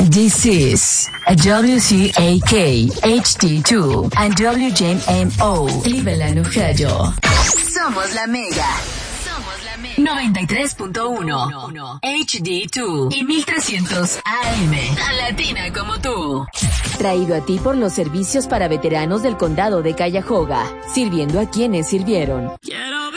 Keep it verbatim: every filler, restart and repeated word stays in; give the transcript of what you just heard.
This is a W C A K H D two and W J M O Cleveland, Ohio. Somos la Mega. Somos la Mega. noventa y tres punto uno H D dos y mil trescientos A M. Tan latina como tú. Traído a ti por los servicios para veteranos del condado de Cuyahoga, sirviendo a quienes sirvieron. Yeah.